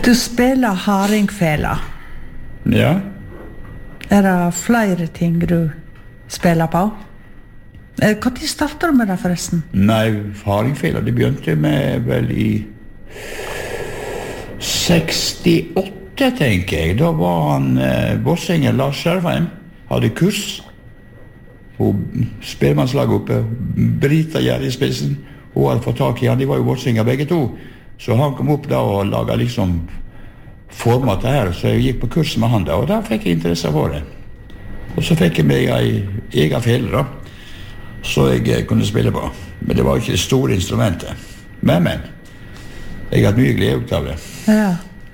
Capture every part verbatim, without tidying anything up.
Du spiller hardingfela. Ja. Er det flere ting du spiller på? Hva tid startet du med det forresten? Nei, hardingfela, det begynte med vel i sekstiåtte, tenker jeg. Da var han, eh, bossingen Lars Skjervheim, hadde kurs på spellemannslaget oppe, Brita Gjerri i spissen. Hun hadde fått tak i han, de var jo bossinger begge to. Så han kom opp da og laget liksom format det her, så jeg gikk på kurs med han da, og da fikk jeg interesse for det. Og så fikk jeg meg en egen fele da, så jeg kunne spille på. Men det var ikke det store instrumentet. Men, men, jeg hadde mye glede ut av det. Ja.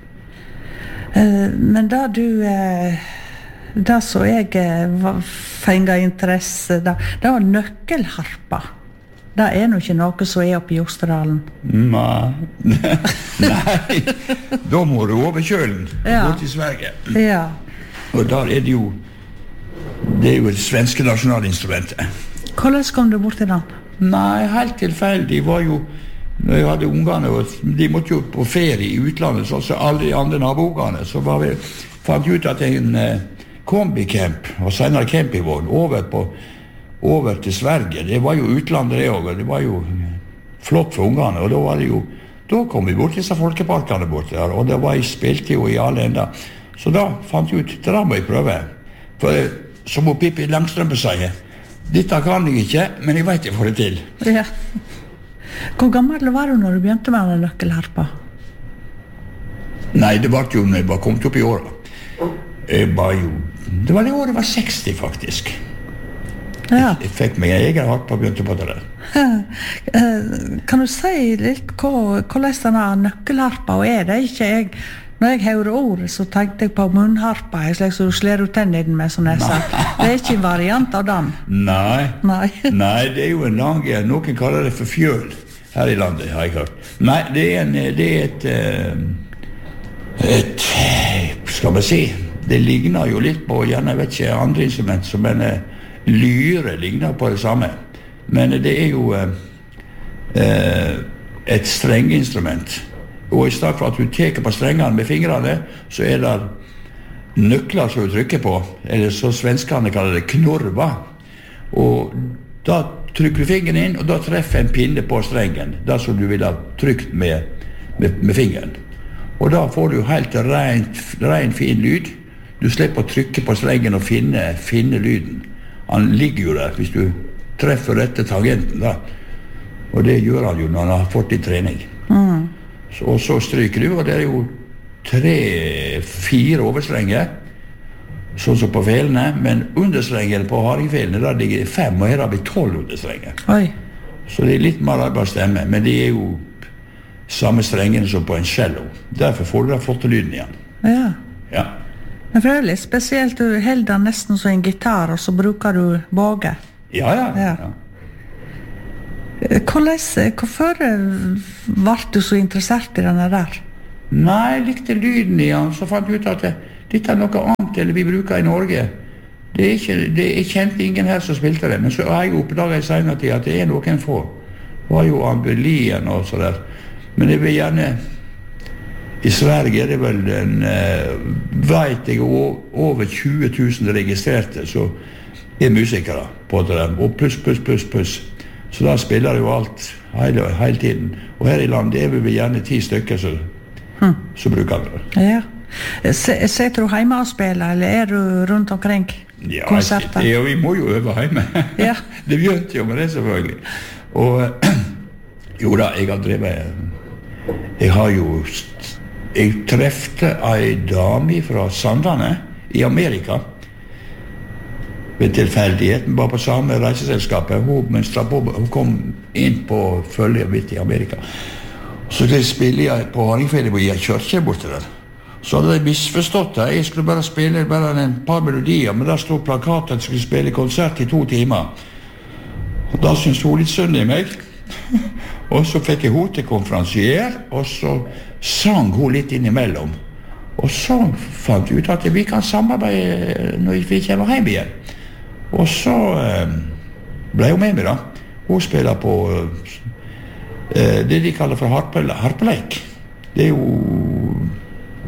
Uh, men da du, uh, da så jeg uh, fenget interesse, da, det var nøkkelharpa. Det er nok ikke noe som er oppe i Jostedalen. Nei, nei, da må du over kjølen, ja. Bort i Sverige. Ja. Og der er det jo, det er jo det svenske nasjonalinstrumentet. Hvordan kom du bort til den? Nei, helt tilfeldig var jo, når jeg hadde ungene, og de måtte jo på ferie i utlandet, så også alle de andre naboungene, så var vi, fant ut at en eh, kombicamp, og senere campingvogn, over på over til Sverige, det var jo utlandet det også, det var jo flott for ungene, og da var det jo, da kom vi bort til disse folkeparkene bort der, og det var jeg spilte jo i alle enda, så da fant jeg ut, det må jeg prøve, for som Pippi Langstrømpe sier, dette kan jeg ikke, men jeg vet jeg får det til. Ja. Hvor gammel var du når du begynte med den nøkkelharpa? Nei, det var jo når jeg var kommet opp i året. Jeg var jo, det var det året jeg var seksti faktisk. Ja. Jeg fikk meg en egen harpa og begynte på det der. Kan du si litt hva, hvordan denne nøkkelharpa er det? Ikke jeg, når jeg hører ordet, så tenkte jeg på munnharpa, slik som du sler ut tennene med, som jeg sa. Det er ikke en variant av den. Nei. Nei. Nei, det er jo en lang, noen kaller det for fjøl her i landet, har jeg hørt. Nei, det er, en, det er et, et, skal man si, det ligner jo litt på, gjerne vet ikke, andre instrument, som en lyre ligner på det samme, men det er jo eh, et strengeinstrument, og i stedet for at du teker på strengene med fingrene, så er det nøkler som du trykker på, eller så svenskene kaller det knorva, og da trykker du fingeren inn, og da treffer en pinne på strengen, det som du vil ha trykt med, med, med fingeren, og da får du helt rent, ren fin lyd. Du slipper å trykke på strengen og finne, finne lyden. Han ligger jo der hvis du treffer rette tangenten da. Og det gjør han jo når han har fått i trening. Mm. Så, og så stryker du, og det er jo tre, fire overstrenger, sånn som på felene, men understrenger på hardingfelene, der ligger det fem, og her har vi tolv understrenger. Oi. Så det er litt mer arbeid stemme, men det er jo samme strengene som på en cello. Derfor får du da flotte lyden igjen. Ja. Ja. Men for det er litt spesielt, du holder den nesten som en gitar, og så bruker du båge. Ja, ja. ja. ja. Hvordan, hvorfor ble du så interessert i denne der? Nei, jeg likte lyden i han, så fant jeg ut at det, dette er noe annet eller vi bruker i Norge. Det er ikke, det, jeg kjente ingen her som spilte det, men så har jeg oppdaget i senere tid at det er noen få. Det var jo Ambelien og så der. Men jeg vil gjerne... I Sverige er det vel en, uh, vet jeg, over tjue tusen registrerte, så er musikere på det der, og pluss, pluss, pluss, pluss. Så da spiller jo alt hele, hele tiden. Og her i landet er vi gjerne ti stykker, så, hmm. så bruker vi det. Ja. Sitter du hjemme og spiller, eller er du rundt omkring ja, konserter? Ja, vi må jo øve hjemme. Ja. Det begynte jo med det, selvfølgelig. Og jo da, jeg har drevet, jeg har jo... Jeg trefte en dame fra Sandane i Amerika ved tilfeldigheten, bare på samme reiseselskapet. Hun, på, hun kom inn på følget mitt i Amerika. Så det spiller jeg på hardingfele i en kjørkje borte der. Så hadde jeg misforstått det. Jeg skulle bare spille bare en par melodier, men der stod plakaten at jeg skulle spille konsert i to timer. Og da syntes hun litt synd i meg. Og så fikk jeg hun til konferansier, og så sang hun litt innimellom. Og så fant jeg ut at vi kan samarbeide når vi kommer hjem igjen. Og så eh, ble hun med meg da. Hun spiller på eh, det de kaller for harpe, harpeleik. Det er jo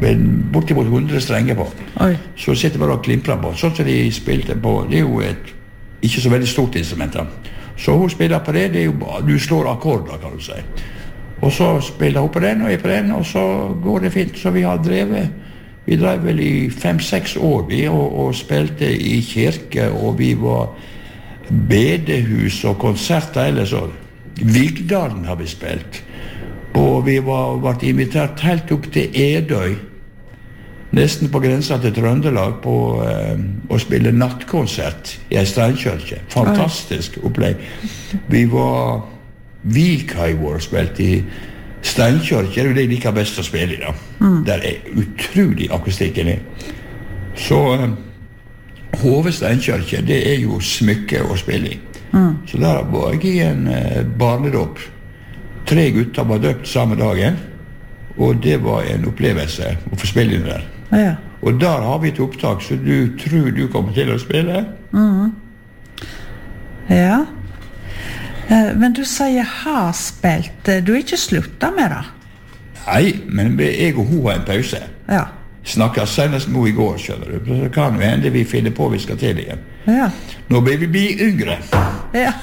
med bortimot hundre strenger på. Oi. Så sitter bare og klimprer på. Sånn som de spilte på, det er jo et ikke så veldig stort instrument. Da. Så hun spiller på det, det er jo bare, du slår akkorder, kan du si. Og så spiller hun på den, og jeg på den, og så går det fint. Så vi har drevet, vi drev vel i fem-seks år, vi, og, og spilte i kirke, og vi var bedehus og konserter, eller så. Vigdalen har vi spilt. Og vi var, vært invitert helt opp til Edøy, nesten på grensen til Trøndelag, på eh, å spille nattkonsert i en steinkirke. Fantastisk opplegg. Vi var Vikheivor spilt i steinkirke, det er jo det jeg liker best å spille i da. Mm. Der er utrolig akustikken i. Så eh, Hove steinkirke, det er jo smykke å spille i. Mm. Så der var jeg i en eh, barnedåp. Tre gutter var døpt samme dagen, og det var en opplevelse å få spille inn der. Ja. Og der har vi et opptak, så du tror du kommer til å spille. Mm. Ja. Eh, men du sier har spilt. Du er ikke sluttet med det? Nei, men jeg og hun har en pause. Ja. Snakker senest nå i går, skjønner du. Så kan jo hende vi finner på vi skal til igjen. Ja. Nå blir vi bli yngre. Ja.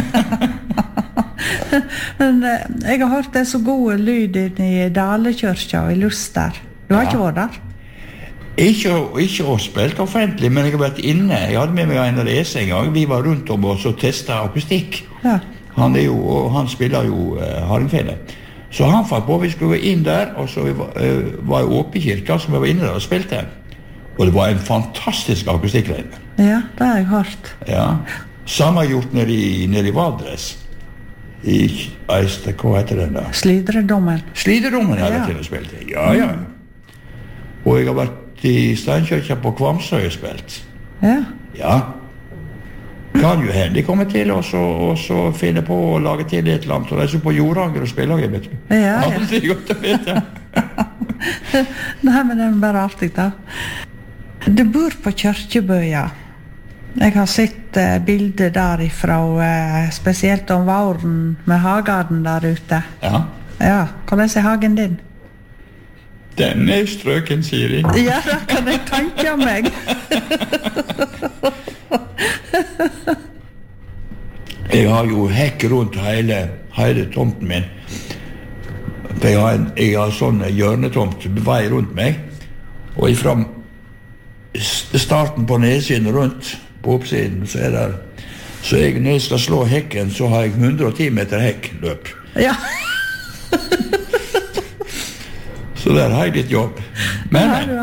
Men eh, jeg har hørt det så gode lyd i Dalekirka og i Luster. Du har ja. ikke vært der? Ikke, ikke å spilt offentlig, men jeg har vært inne. Jeg hadde med meg en rese en gang. Vi var rundt om oss og testet akustikk. Ja. Han, er jo, og han spiller jo uh, hardingfele. Så han fant på vi skulle gå inn der, og så vi var, uh, var i Åpekirka, som vi var inne der og spilte. Og det var en fantastisk akustikk der. Ja, det har jeg hørt. Ja. Samme gjort nede i, nede i Valdres. I Eiste, hva heter den da? Slidredommen. Slidredommen har jeg ja. til å spille. Ja, ja. Og jeg har vært i Steinkirka på Kvamsøy og spilt. Ja. Ja. Kan jo hende de kommer til og så, og så finne på å lage til et eller annet. Og reiser på Jordanger og spiller, vet du. Ja, ja. Aldri godt å vite. Nei, men det er bare artig da. Du bor på Kjørkjebøya. Jeg har sett uh, bilder derifra, uh, spesielt om våren med hagen der ute. Ja. Ja, hvordan er hagen din? Den er strøken, sier de. Ja, det kan jeg tenke meg. Jeg har jo hekk rundt hele, hele tomten min. Jeg har, en, jeg har sånn hjørnetomt vei rundt meg. Og fra starten på nedsiden rundt, på oppsiden, så er det... Så jeg, når jeg skal slå hekken, så har jeg hundre og ti meter hekkløp. Ja. Så der har jeg litt jobb. Men, ja,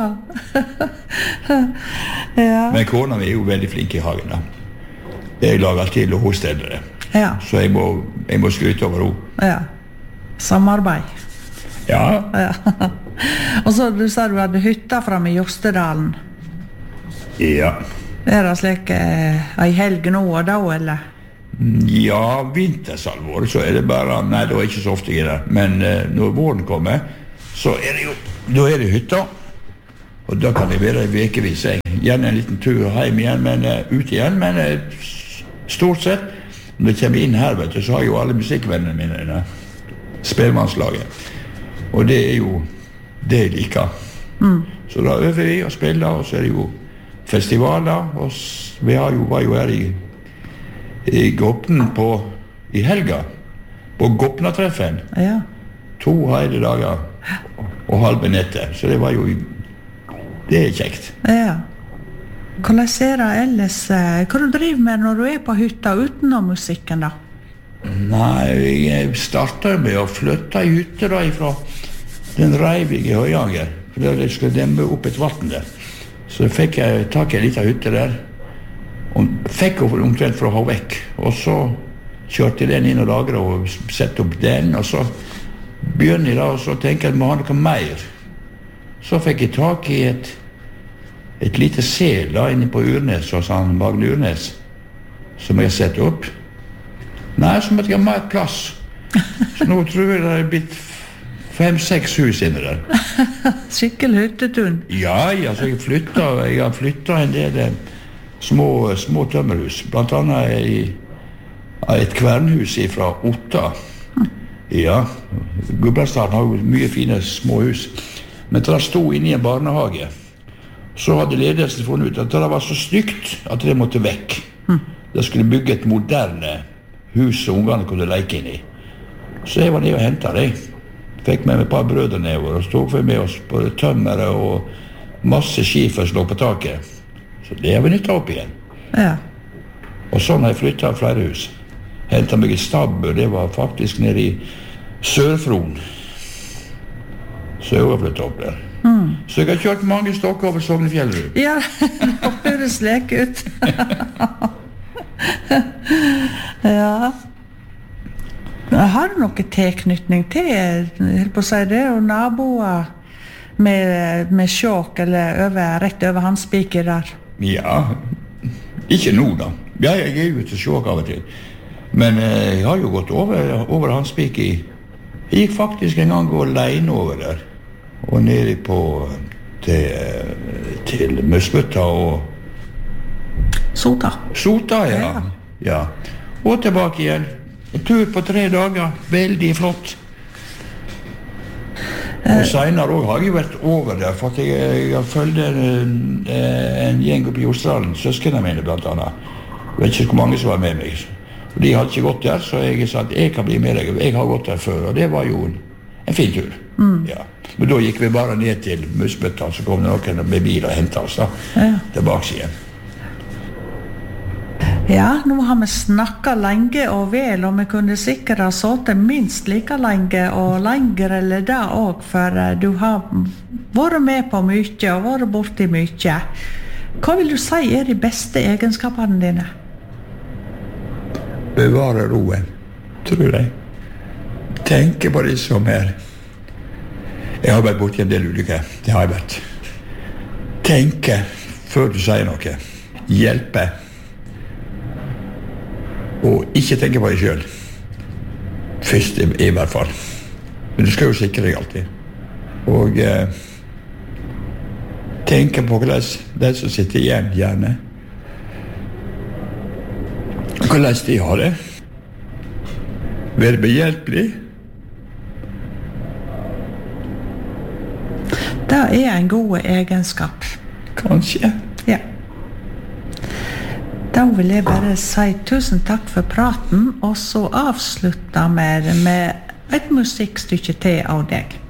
ja. men kona mi er jo veldig flink i hagen. Da. Jeg lager til og hun steller det. Ja. Så jeg må, jeg må skryte over henne. Ja. Samarbeid. Ja. Ja. Og så du sa du hadde hytta frem i Jostedalen. Ja. Er det slik eh, ei helg nå og da, eller? Ja, vintersalvår, så er det bare... Nei, det var ikke så ofte i det. Men eh, når våren kommer, så er det jo, da er det hytta, og da kan det være vekevis, jeg. Gjerne en liten tur hjem igjen, men uh, ut igjen, men uh, stort sett, når jeg kommer inn her, vet du, så har jeg jo alle musikkvennene mine, spelmannslaget, og det er jo det jeg liker. Mm. Så da øver vi og spiller, og så er det jo festivaler, og vi har jo, var jo her i, i Gopnen på, i helga, på Gopnatreffen. Ja. To hele dager og halve nettet, så det var jo det er kjekt. Ja. Hvordan er det ellers? Hva du driver med når du er på hytta utenom musikken da? Nei, jeg startet med å flytte i hytte da ifra den Reivig i Høyanger, for da jeg skulle demme opp et vatten der. Så fikk jeg tak i en liten hytte der, og fikk jeg omtrent for å ha vekk, og så kjørte jeg den inn og lagret og sette opp den, og så begynner jeg da, og så tenker jeg at må ha noe mer. Så fikk jeg tak i et, et lite sel da, inne på Urnes, hos han Magne Urnes, som jeg setter opp. Nei, så måtte jeg ha mer plass. Så nå tror jeg det er blitt fem-seks hus inne der. Skikkelig hyttetun. Ja, ja, så jeg flyttet, jeg har flyttet en del små, små tømmerhus, blant annet i et kvernhus fra Otta. Ja, Gudbrandsdalen har jo mye fine små hus. Men da jeg stod inne i en barnehage, så hadde ledelsen funnet ut at det var så stygt at det måtte vekk. Mm. Det skulle bygge et moderne hus som ungene kunne leke inn i. Så jeg var nede og hentet det. Fikk med meg et par brødre nedover, og stod for med oss på tømmere og masse skifer som lå på taket. Så det har vi nyttet opp igjen. Ja. Og sånn har jeg flyttet av flere hus. Hentet meg et stabber, det var faktisk nede i Sør-Fron. Så jeg har flyttet opp der. Mm. Så jeg har kjørt mange stokker over Sognefjellrud. Ja, nå høres lek ut. Ja. Har du noen tilknytning til, helt på å si det, og naboer med, med sjåk, eller over, rett over Handspiker der? Ja, ikke nå da. Ja, jeg er jo til sjåk av og til. Men eh, jeg har jo gått over, over Handspiker. Jeg gikk faktisk en gang gå alene over der. Og nede på til, til Møsbøtta og Sota. Sota, ja. Ja. Og tilbake igjen. En tur på tre dager. Veldig flott. Og senere også har jeg vært over der, for at jeg, jeg følte en, en gjeng oppe i Australien, søskene mine blant annet. Jeg vet ikke hvor mange som var med meg. Og de hadde ikke gått der, så jeg sa at jeg kan bli med deg. Jeg har gått der før, og det var jo en, en fin tur. Mm. Ja. Men da gikk vi bare ned til Møsbøtta, så kom det noen med bil og hentet oss da, ja. Tilbake igjen. Ja, nå har vi snakket lenge og vel, og vi kunne sikkert ha sittet minst like lenge og lenger eller det også, for du har vært med på mye og vært borti mye. Hva vil du si er de beste egenskapene dine? Bevare roen, tror jeg. Tenke på det som er. Jeg har vært borti en del ulykker, det har jeg vært. Tenke før du sier noe. Hjelpe. Og ikke tenke på deg selv. Først i, i hvert fall. Men du skal jo sikre deg alltid. Og eh, tenke på hvordan de som sitter igjen, gjerne. Hvordan de har det. Være behjelpelig. Det er en god egenskap. Kanskje. Ja. Da vil jeg bare si tusen takk for praten, og så avslutte med, med et musikkstykke til av deg.